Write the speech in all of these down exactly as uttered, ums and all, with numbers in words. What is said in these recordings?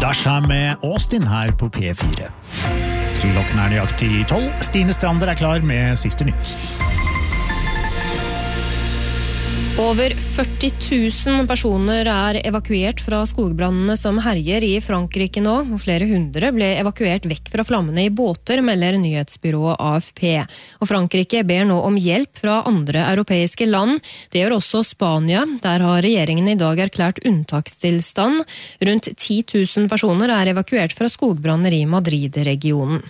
Dasha med Austin her på P fire. Klokken er nøyaktig tolv. Stine Strander er klar med siste nytt. Over førti tusen personer er evakuert fra skogbrannene som herjer i Frankrike nå, og flere hundre ble evakuert vekk fra flammene i båter, melder nyhetsbyrået A F P. Og Frankrike ber nå om hjelp fra andre europeiske land. Det gjør også Spania. Der har regjeringen i dag erklært unntakstilstand. Rundt ti tusen personer er evakuert fra skogbranner i Madrid-regionen.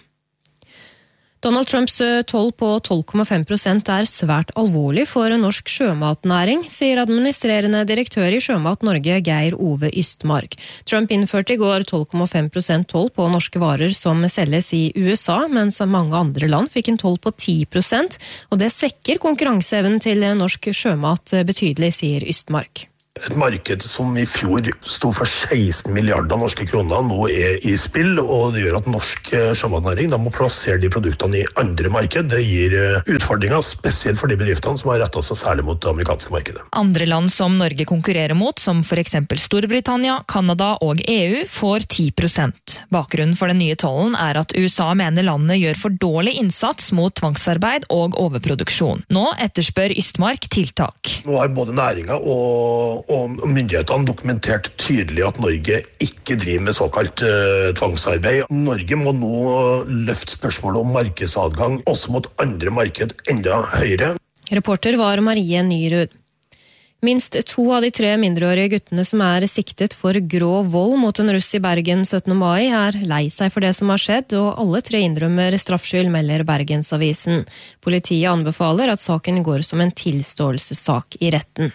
Donald Trumps toll på tolv komma fem prosent er svært alvorlig for norsk sjømatnæring, sier administrerende direktør i Sjømat Norge Geir Ove Ystmark. Trump innførte i går tolv komma fem prosent toll på norske varer som selges i U S A, mens mange andre land fikk en toll på ti prosent, og det svekker konkurranseevnen til norsk sjømat betydelig, sier Ystmark. Et marked som i fjor stod for seksten milliarder norske kroner nå er i spill, og det gjør at norsk sjømatnæring må plassere de produktene i andre marked. Det gir utfordringer, spesielt for de bedriftene som har rettet seg særlig mot det amerikanske markedet. Andre land som Norge konkurrerer mot, som for eksempel Storbritannia, Kanada og E U, får ti prosent. Bakgrunnen for den nye tollen er at U S A mener landet gjør for dårlig innsats mot tvangsarbeid og overproduksjon. Nå etterspør Ystmark tiltak. Nå har både næringen og og myndighetene dokumentert tydelig at Norge ikke driver med såkalt uh, tvangsarbeid. Norge må nå løfte spørsmålet om markedsadgang også mot andre marked enda høyere. Reporter var Marie Nyrud. Minst to av de tre mindreårige guttene som er siktet for grov vold mot en russ i Bergen syttende mai er lei seg for det som har skjedd, og alle tre innrømmer straffskyld, melder Bergensavisen. Politiet anbefaler at saken går som en tilståelsessak i retten.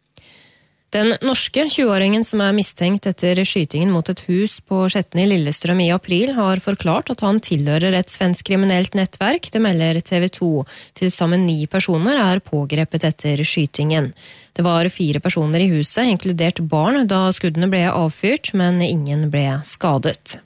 Den norske tjueåringen som er mistenkt etter skytingen mot et hus på Skjetten i Lillestrøm i april, har forklart at han tilhører et svensk kriminelt nettverk, det melder T V to. Til sammen ni personer er pågrepet etter skytingen. Det var fire personer i huset, inkludert barn, da skuddene ble avfyrt, men ingen ble skadet.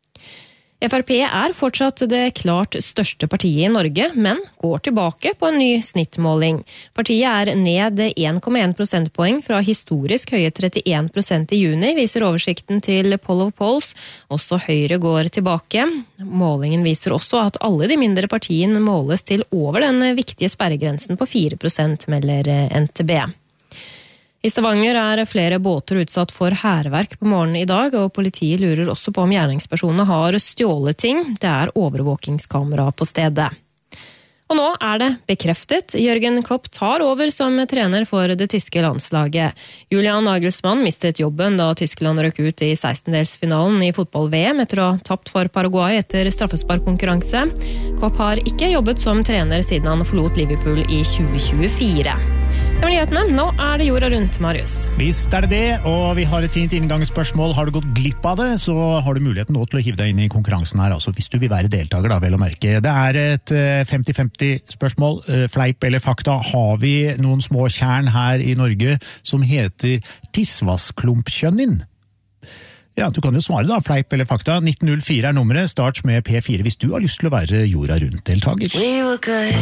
F R P er fortsatt det klart største partiet i Norge, men går tilbake på en ny snittmåling. Partiet er ned en komma en prosentpoeng fra historisk høye trettien prosent i juni, viser oversikten til Poll of Polls. Også Høyre går tilbake. Målingen viser også at alle de mindre partiene måles til over den viktige sperregrensen på fire prosent, melder N T B. I Stavanger er flere båter utsatt for hærverk på morgenen i dag, og politiet lurer også på om gjerningspersonene har stjålet ting. Det er overvåkingskamera på stedet. Og nå er det bekreftet. Jürgen Klopp tar over som trener for det tyske landslaget. Julian Nagelsmann mistet jobben da Tyskland røk ut i sekstendedelsfinalen i fotball-V M etter å ha tapt for Paraguay etter straffesparkkonkurranse. Klopp har ikke jobbet som trener siden han forlot Liverpool i tjue tjuefire. Det var nyhetene. Nå er det jorda rundt, Marius. Visst er det det, og vi har et fint inngangsspørsmål. Har du gått glipp av det, så har du muligheten nå til å hive deg inn i konkurransen her, altså hvis du vil være deltaker, da, vel å merke. Det er et femti femti spørsmål, fleip eller fakta. Har vi noen små tjern her i Norge som heter tissvassklumpkjønnin? Ja, du kan jo svare da, fleip eller fakta. nitten null fire er nummeret, start med P fire hvis du har lyst til å være jorda rundt deltaker.